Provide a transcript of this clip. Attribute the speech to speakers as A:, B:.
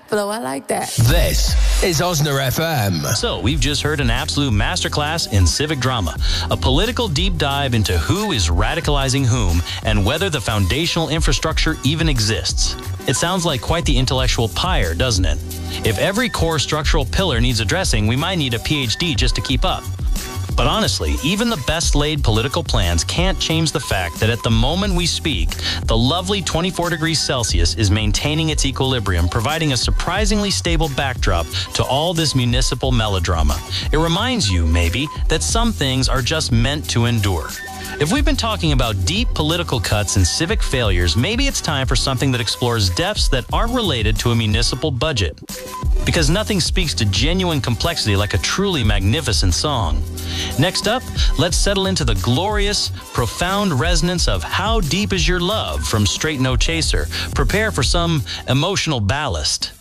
A: flow. I like that.
B: This is Osna FM.
C: So, we've just heard an absolute masterclass in civic drama, a political deep dive into who is radicalizing whom and whether the foundational infrastructure even exists. It sounds like quite the intellectual pyre, doesn't it? If every core structural pillar needs addressing, we might need a PhD just to keep up. But honestly, even the best laid political plans can't change the fact that at the moment we speak, the lovely 24 degrees Celsius is maintaining its equilibrium, providing a surprisingly stable backdrop to all this municipal melodrama. It reminds you, maybe, that some things are just meant to endure. If we've been talking about deep political cuts and civic failures, maybe it's time for something that explores depths that aren't related to a municipal budget. Because nothing speaks to genuine complexity like a truly magnificent song. Next up, let's settle into the glorious, profound resonance of How Deep Is Your Love from Straight No Chaser. Prepare for some emotional ballast.